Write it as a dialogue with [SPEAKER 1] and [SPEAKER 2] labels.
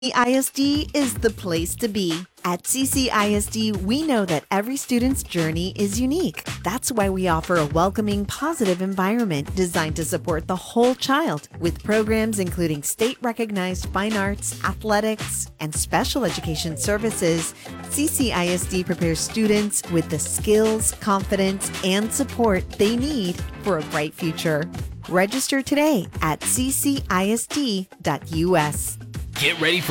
[SPEAKER 1] CCISD is the place to be. At CCISD, we know that every student's journey is unique. That's why we offer a welcoming, positive environment designed to support the whole child, with programs including state-recognized fine arts, athletics, and special education services. CCISD prepares students with the skills, confidence, and support they need for a bright future. Register today at ccisd.us.
[SPEAKER 2] Get ready for